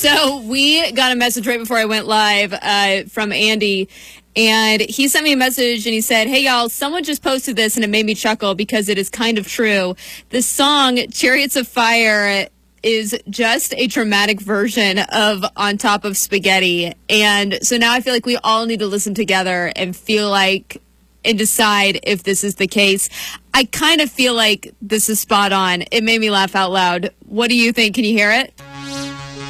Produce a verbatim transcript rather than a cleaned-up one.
So we got a message right before I went live uh, from Andy, and he sent me a message and he said, hey, y'all, someone just posted this and it made me chuckle because it is kind of true. The song Chariots of Fire is just a dramatic version of On Top of Spaghetti. And so now I feel like we all need to listen together and feel like and decide if this is the case. I kind of feel like this is spot on. It made me laugh out loud. What do you think? Can you hear it?